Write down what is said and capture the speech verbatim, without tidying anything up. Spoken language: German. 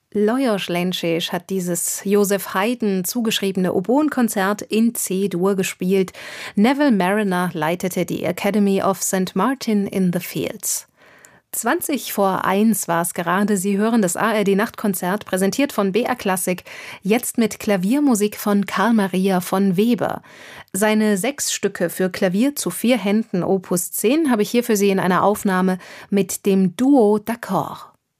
Lajos Lenčič hat dieses Joseph Haydn zugeschriebene Oboenkonzert in C-Dur gespielt. Neville Marriner leitete die Academy of Saint Martin in the Fields. zwanzig vor eins war es gerade. Sie hören das A R D-Nachtkonzert, präsentiert von B R Klassik, jetzt mit Klaviermusik von Carl Maria von Weber. Seine sechs Stücke für Klavier zu vier Händen Opus zehn habe ich hier für Sie in einer Aufnahme mit dem Duo d'Accord.